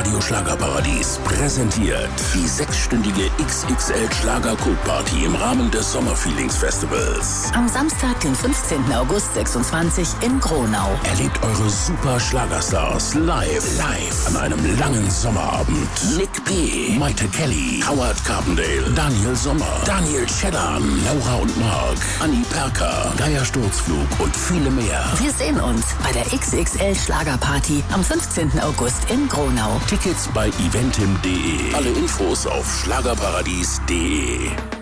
Radio Schlagerparadies präsentiert die 6-stündige XXL Schlager-Kult-Party im Rahmen des Sommerfeelings-Festivals. Am Samstag, den 15. August 26 in Gronau. Erlebt eure super Schlagerstars live an einem langen Sommerabend. Nick P., Maite Kelly, Howard Carpendale, Daniel Sommer, Daniel Cheddar, Laura und Mark, Anni Perker, Geier Sturzflug und viele mehr. Wir sehen uns bei der XXL Schlagerparty am 15. August in Gronau. Tickets bei eventim.de. Alle Infos auf schlagerparadies.de.